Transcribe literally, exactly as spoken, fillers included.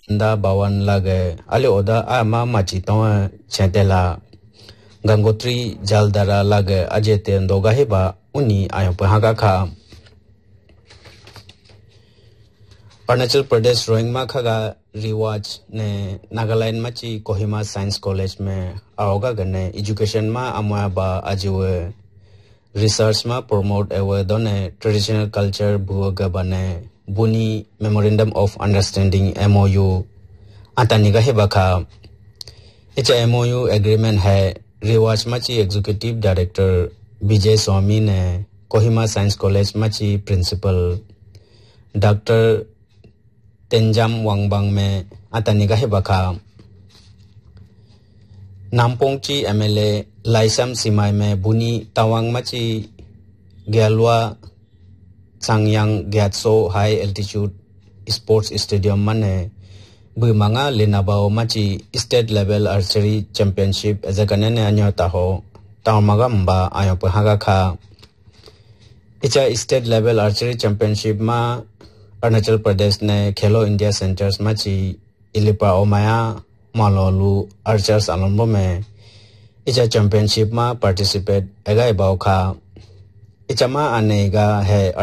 Da bawan lage ali oda ama machi ton chentela Gangotri Jaldara lage ajete ndoga heba uni ayo pahaga kha Arunachal Pradesh Roing ma khaga rewatch ne Nagaland machi Kohima Science College में आओगा गने education ma amwa ba ajwe research ma promote ewe done traditional culture buaga bane buni memorandum of understanding M O U ataniga heba kha इचा M O U agreement है rewatch machi executive director Vijay Swami ने Kohima Science College machi principal Doctor Tenjam Wangbang में ataniga heba kha Nampongchi M L A Laisam Simai में बुनी तवांग मची गैलवा सांgyang gyatso high altitude sports stadium मने बुमंगा लेनाबाओ मची state level archery championship एजकने ने अन्य ताहो तामगा मबा आयो पहागा खा इचा state level archery championship मा अरुणाचल प्रदेश ने खेलो इंडिया सेंटर्स मची इलिपा ओमाया मालोलू आर्चर्स अलम्बो में इचा चैंपियनशिप में पार्टिसिपेट एगा इबाओ खा इचा मा आनेगा है